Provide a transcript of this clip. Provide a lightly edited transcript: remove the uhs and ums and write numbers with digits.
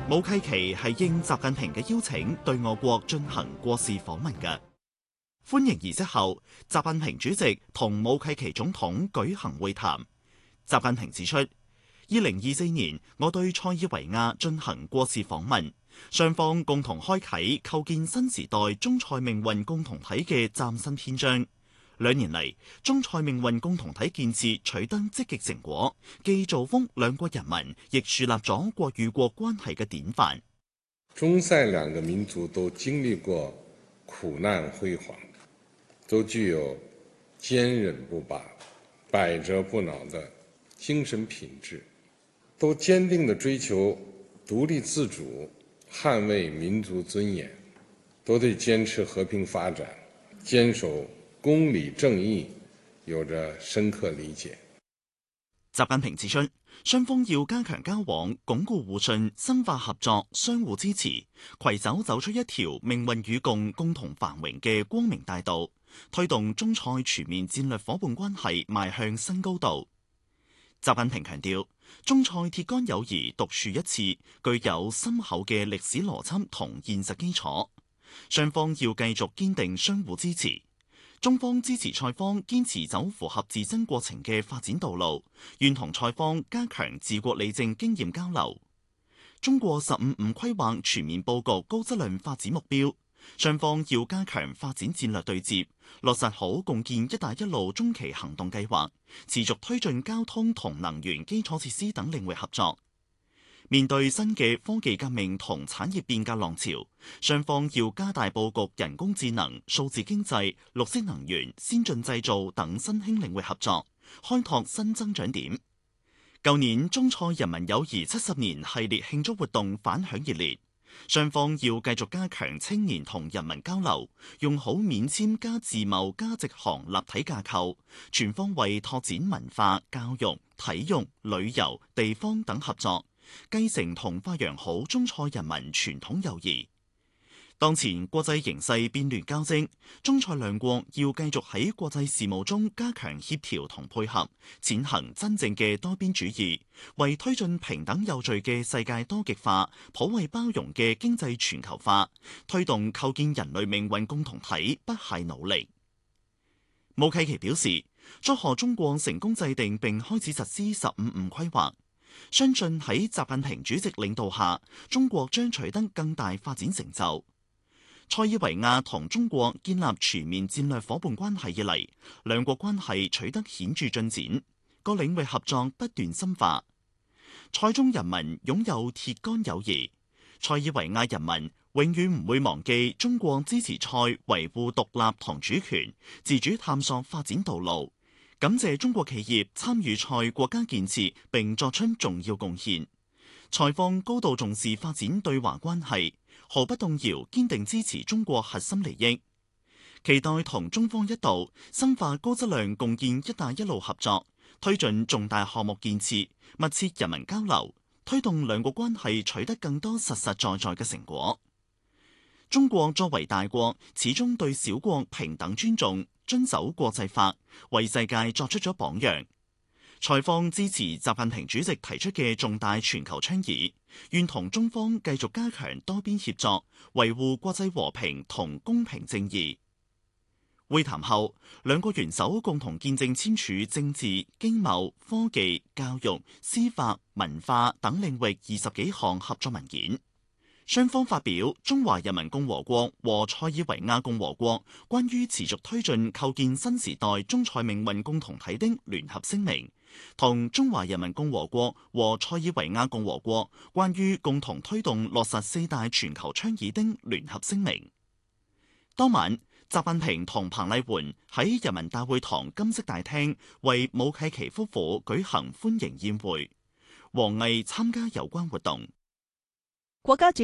武契奇係應習近平嘅邀請對我國進行國事訪問嘅。歡迎儀式後，習近平主席同武契奇總統舉行會談。習近平指出，2024年我對塞爾維亞進行國事訪問，雙方共同開啟構建新時代中塞命運共同體嘅嶄新篇章。2年嚟，中塞命運共同體建設取得積極成果，既造福兩國人民，亦樹立咗國與國關係嘅典範。 中塞兩個民族都經歷過苦難輝煌，都具有堅忍不拔、百折不撓的精神品質，都堅定地追求獨立自主，捍衛民族尊嚴，都對堅持和平發展、堅守公理正義有着深刻理解。 習近平指出，雙方要加強交往，鞏固互信，深化合作，相互支持，攜手走出一條命運與共、共同繁榮嘅光明大道，推動中塞全面戰略夥伴關係邁向新高度。習近平強調，中塞鐵桿友誼獨樹一幟，具有深厚嘅歷史邏輯同現實基礎，雙方要繼續堅定相互支持。中方支持塞方堅持走符合自身國情嘅發展道路，願同塞方加強治國理政經驗交流。中國15五規劃全面佈局高質量發展目標，雙方要加強發展戰略對接，落實好共建「一帶一路」中期行動計劃，持續推進交通同能源基礎設施等領域合作。面對新嘅科技革命同產業變革浪潮，雙方要加大佈局人工智能、數字經濟、綠色能源、先進製造等新興領域合作，開拓新增長點。舊年中塞人民友誼70年系列慶祝活動反響熱烈，雙方要繼續加強青年同人民交流，用好免簽加自貿加直航立體架構，全方位拓展文化、教育、體育、旅遊、地方等合作，繼承同發揚好中塞人民傳統友誼。當前國際形勢變亂交織，中塞兩國要繼續喺國際事務中加強協調同配合，踐行真正嘅多邊主義，為推進平等有序嘅世界多極化、普惠包容嘅經濟全球化，推動構建人類命運共同體不懈努力。武契奇表示，祝賀中國成功制定並開始實施15五規劃，相信喺習近平主席領導下，中國將取得更大發展成就。塞爾維亞同中國建立全面戰略夥伴關係以嚟，兩國關係取得顯著進展，各領域合作不斷深化。塞中人民擁有鐵桿友誼，塞爾維亞人民永遠唔會忘記中國支持塞維護獨立同主權、自主探索發展道路，感謝中國企業參與塞國家建設並作出重要貢獻。塞方高度重視發展對華關係，毫不動搖堅定支持中國核心利益，期待同中方一道深化高質量共建「一帶一路」合作，推進重大項目建設，密切人民交流，推動兩國關係取得更多實實在在嘅成果。中國作為大國，始終對小國平等尊重，遵守國際法，為世界作出咗榜樣。塞方支持習近平主席提出嘅重大全球倡議，願同中方繼續加強多邊協作，維護國際和平同公平正義。會談後，兩國元首共同見證簽署政治、經貿、科技、教育、司法、文化等領域20幾項合作文件。雙方發表《中華人民共和國和塞爾維亞共和國關於持續推進構建新時代中塞命運共同體的聯合聲明》同《中華人民共和國和塞爾維亞共和國關於共同推動落實4大全球倡議的聯合聲明》。當晚，習近平同彭麗媛喺人民大會堂金色大廳為武契奇夫婦舉行歡迎宴會，王毅參加有關活動。 國家主